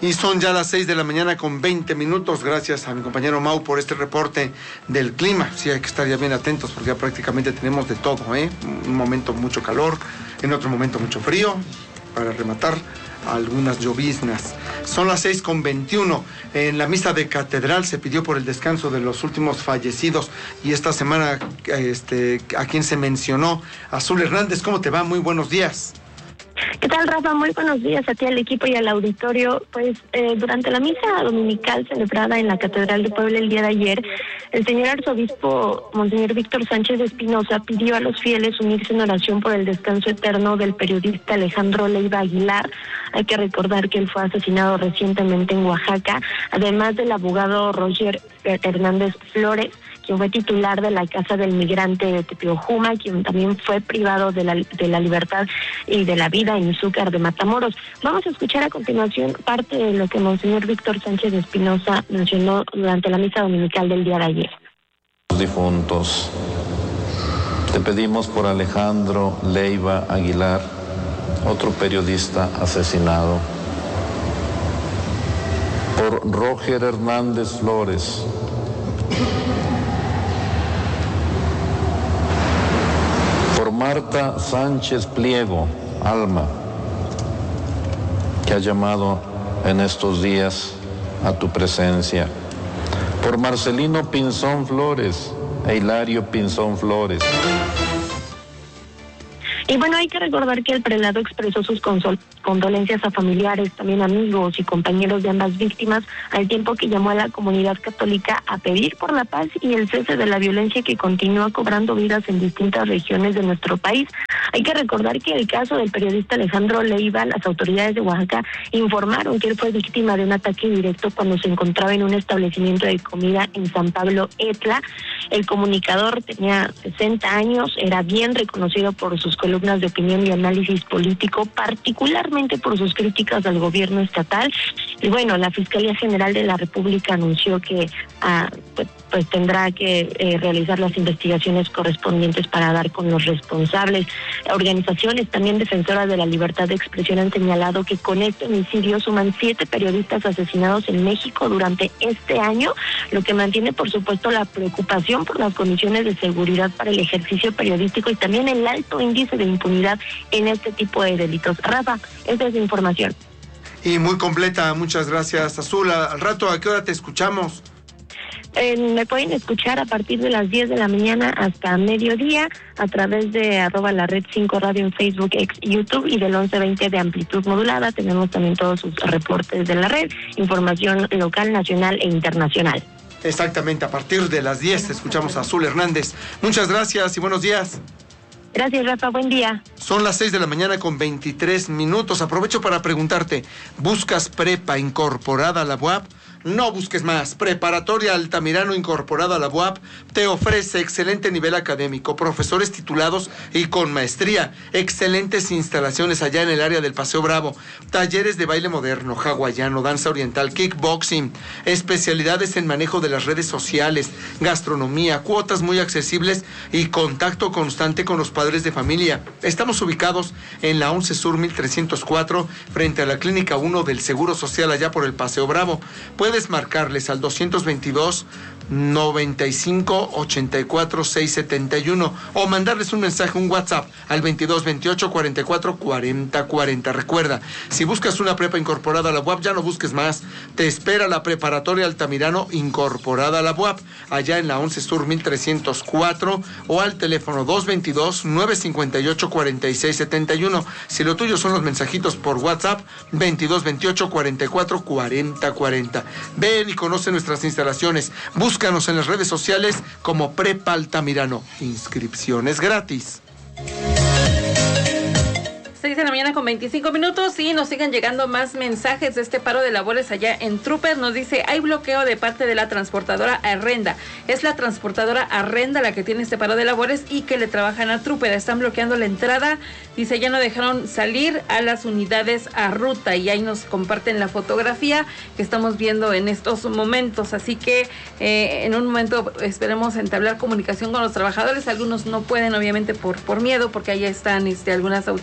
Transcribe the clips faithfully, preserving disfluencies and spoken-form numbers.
Y son ya las seis de la mañana con veinte minutos. Gracias a mi compañero Mau por este reporte del clima. Sí, hay que estar ya bien atentos porque ya prácticamente tenemos de todo, ¿eh? Un momento mucho calor, en otro momento mucho frío, para rematar algunas lloviznas. Son las seis con veintiuno. En la misa de catedral se pidió por el descanso de los últimos fallecidos y esta semana este, a quien se mencionó, Azul Hernández. ¿Cómo te va? Muy buenos días. ¿Qué tal, Rafa? Muy buenos días a ti, al equipo y al auditorio. Pues eh, durante la misa dominical celebrada en la Catedral de Puebla el día de ayer, el señor arzobispo Monseñor Víctor Sánchez Espinosa pidió a los fieles unirse en oración por el descanso eterno del periodista Alejandro Leiva Aguilar. Hay que recordar que él fue asesinado recientemente en Oaxaca, además del abogado Roger Hernández Flores, quien fue titular de la Casa del Migrante de Tepeojuma, quien también fue privado de la, de la libertad y de la vida en Izúcar de Matamoros. Vamos a escuchar a continuación parte de lo que Monseñor Víctor Sánchez Espinosa mencionó durante la misa dominical del día de ayer. Difuntos, te pedimos por Alejandro Leiva Aguilar, otro periodista asesinado, por Roger Hernández Flores, por Marta Sánchez Pliego, Alma, que ha llamado en estos días a tu presencia, por Marcelino Pinzón Flores e Hilario Pinzón Flores. Y bueno, hay que recordar que el prelado expresó sus consol- condolencias a familiares, también amigos y compañeros de ambas víctimas, al tiempo que llamó a la comunidad católica a pedir por la paz y el cese de la violencia que continúa cobrando vidas en distintas regiones de nuestro país. Hay que recordar que el caso del periodista Alejandro Leiva, las autoridades de Oaxaca informaron que él fue víctima de un ataque directo cuando se encontraba en un establecimiento de comida en San Pablo Etla. El comunicador tenía sesenta años, era bien reconocido por sus columnas de opinión y análisis político, particularmente por sus críticas al gobierno estatal. Y bueno, la Fiscalía General de la República anunció que ah, pues, pues tendrá que eh, realizar las investigaciones correspondientes para dar con los responsables. Organizaciones también defensoras de la libertad de expresión han señalado que con este homicidio suman siete periodistas asesinados en México durante este año, lo que mantiene por supuesto la preocupación por las condiciones de seguridad para el ejercicio periodístico y también el alto índice de impunidad en este tipo de delitos. Rafa, esta es la información. Y muy completa, muchas gracias, Azul. Al rato, ¿a qué hora te escuchamos? Eh, me pueden escuchar a partir de las diez de la mañana hasta mediodía a través de arroba la red cinco radio en Facebook, X, YouTube y del once veinte de amplitud modulada. Tenemos también todos sus reportes de la red, información local, nacional e internacional. Exactamente, a partir de las diez escuchamos a Azul Hernández. Muchas gracias y buenos días. Gracias, Rafa, buen día. Son las seis de la mañana con veintitrés minutos. Aprovecho para preguntarte, ¿buscas prepa incorporada a la U A P? No busques más. Preparatoria Altamirano incorporada a la U A P te ofrece excelente nivel académico, profesores titulados y con maestría, excelentes instalaciones allá en el área del Paseo Bravo, talleres de baile moderno, hawaiano, danza oriental, kickboxing, especialidades en manejo de las redes sociales, gastronomía, cuotas muy accesibles y contacto constante con los padres de familia. Estamos ubicados en la once Sur mil trescientos cuatro, frente a la Clínica uno del Seguro Social allá por el Paseo Bravo. Puedes marcarles al doscientos veintidós, noventa y cinco, ochenta y cuatro, seiscientos setenta y uno o mandarles un mensaje, un WhatsApp al veintidós veintiocho, cuarenta y cuatro, cuarenta, cuarenta. Recuerda, si buscas una prepa incorporada a la U A P, ya no busques más. Te espera la Preparatoria Altamirano incorporada a la U A P, allá en la once Sur mil trescientos cuatro o al teléfono dos veintidós, nueve cincuenta y ocho, cuarenta y seis setenta y uno. Si lo tuyo son los mensajitos por WhatsApp, veintidós veintiocho, cuarenta y cuatro, cuarenta, cuarenta. Ven y conoce nuestras instalaciones. Búscanos en las redes sociales como Prepa Altamirano. Inscripciones gratis. seis de la mañana con veinticinco minutos y nos siguen llegando más mensajes de este paro de labores allá en Trooper. Nos dice, hay bloqueo de parte de la transportadora Arrenda. Es la transportadora Arrenda la que tiene este paro de labores y que le trabajan a Trooper. Están bloqueando la entrada. Dice, ya no dejaron salir a las unidades a ruta y ahí nos comparten la fotografía que estamos viendo en estos momentos. Así que eh, en un momento esperemos entablar comunicación con los trabajadores. Algunos no pueden, obviamente, por, por miedo, porque ahí están este, algunas autoridades de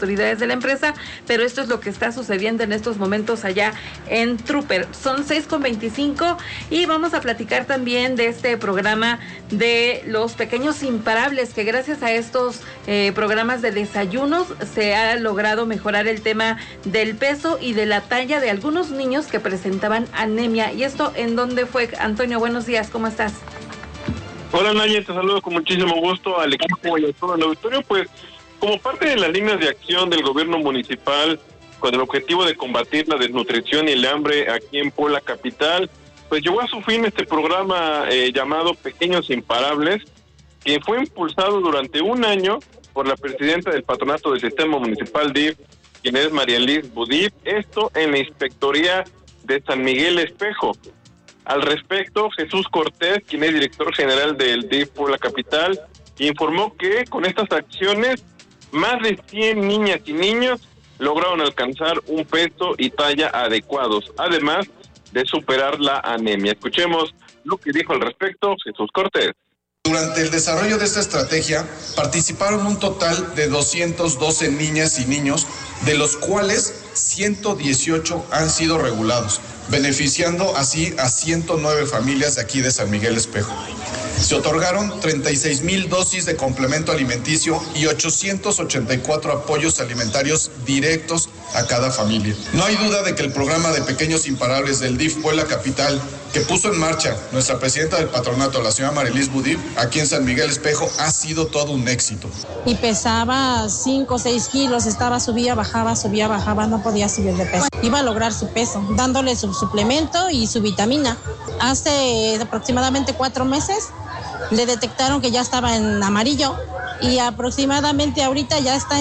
la empresa, pero esto es lo que está sucediendo en estos momentos allá en Trooper. Son seis con veinticinco y vamos a platicar también de este programa de los pequeños imparables, que gracias a estos eh, programas de desayunos se ha logrado mejorar el tema del peso y de la talla de algunos niños que presentaban anemia. ¿Y esto en dónde fue? Antonio, buenos días, ¿cómo estás? Hola Naye, te saludo con muchísimo gusto al equipo y a todo el auditorio. Pues como parte de las líneas de acción del gobierno municipal con el objetivo de combatir la desnutrición y el hambre aquí en Puebla capital, pues llegó a su fin este programa eh, llamado Pequeños Imparables, que fue impulsado durante un año por la presidenta del patronato del sistema municipal D I F, quien es María Liz Budip, esto en la inspectoría de San Miguel Espejo. Al respecto, Jesús Cortés, quien es director general del D I F Puebla capital, informó que con estas acciones más de cien niñas y niños lograron alcanzar un peso y talla adecuados, además de superar la anemia. Escuchemos lo que dijo al respecto Jesús Cortés. Durante el desarrollo de esta estrategia participaron un total de doscientos doce niñas y niños, de los cuales ciento dieciocho han sido regulados, beneficiando así a ciento nueve familias de aquí de San Miguel Espejo. Se otorgaron treinta y seis mil dosis de complemento alimenticio y ochocientos ochenta y cuatro apoyos alimentarios directos a cada familia. No hay duda de que el programa de Pequeños Imparables del D I F Puebla capital, que puso en marcha nuestra presidenta del patronato, la señora María Liz Budip, aquí en San Miguel Espejo, ha sido todo un éxito. Y pesaba cinco o seis kilos, estaba, subía, bajaba, subía, bajaba, no podía subir de peso. Iba a lograr su peso, dándole su suplemento y su vitamina. Hace aproximadamente cuatro meses le detectaron que ya estaba en amarillo y aproximadamente ahorita ya está